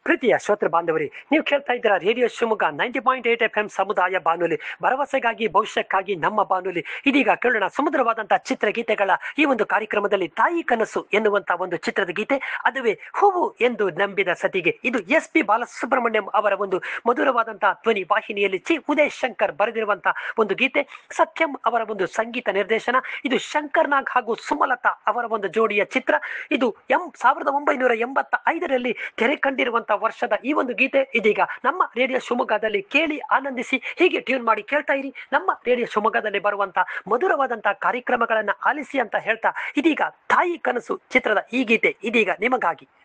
ಪ್ರೀತಿಯ ಶ್ರೋತೃ ಬಾಂಧವರೇ, ನೀವು ಕೇಳ್ತಾ ಇದ್ದೀರಾ ರೇಡಿಯೋ ಶಿವಮೊಗ್ಗ 90.8 FM ಸಮುದಾಯ ಬಾನುಲಿ, ಭರವಸೆಗಾಗಿ ಭವಿಷ್ಯಕ್ಕಾಗಿ ನಮ್ಮ ಬಾನುಲಿ. ಇದೀಗ ಕೇಳೋಣ ಸುಮಧುರವಾದಂತಹ ಚಿತ್ರಗೀತೆಗಳ ಈ ಒಂದು ಕಾರ್ಯಕ್ರಮದಲ್ಲಿ ತಾಯಿ ಕನಸು ಎನ್ನುವಂತಹ ಒಂದು ಚಿತ್ರದ ಗೀತೆ, ಅದುವೇ ಹೂವು ಎಂದು ನಂಬಿದ ಸತಿಗೆ. ಇದು SP ಬಾಲಸುಬ್ರಹ್ಮಣ್ಯಂ ಅವರ ಒಂದು ಮಧುರವಾದಂತಹ ಧ್ವನಿ ವಾಹಿನಿಯಲ್ಲಿ ಚಿ ಉದಯ್ ಶಂಕರ್ ಬರೆದಿರುವಂತಹ ಒಂದು ಗೀತೆ, ಸತ್ಯಂ ಅವರ ಒಂದು ಸಂಗೀತ ನಿರ್ದೇಶನ. ಇದು ಶಂಕರ್ ನಾಗ್ ಹಾಗೂ ಸುಮಲತಾ ಅವರ ಒಂದು ಜೋಡಿಯ ಚಿತ್ರ. ಇದು 1985ರಲ್ಲಿ ತೆರೆ ಕಂಡಿರುವಂತಹ ವರ್ಷದ ಈ ಒಂದು ಗೀತೆ ಇದೀಗ ನಮ್ಮ ರೇಡಿಯೋ ಶಿವಮೊಗ್ಗದಲ್ಲಿ ಕೇಳಿ ಆನಂದಿಸಿ. ಹೀಗೆ ಟ್ಯೂನ್ ಮಾಡಿ ಕೇಳ್ತಾ ಇರಿ ನಮ್ಮ ರೇಡಿಯೋ ಶಿವಮೊಗ್ಗದಲ್ಲಿ ಬರುವಂತಹ ಮಧುರವಾದಂತಹ ಕಾರ್ಯಕ್ರಮಗಳನ್ನ ಆಲಿಸಿ ಅಂತ ಹೇಳ್ತಾ, ಇದೀಗ ತಾಯಿ ಕನಸು ಚಿತ್ರದ ಈ ಗೀತೆ ಇದೀಗ ನಿಮಗಾಗಿ.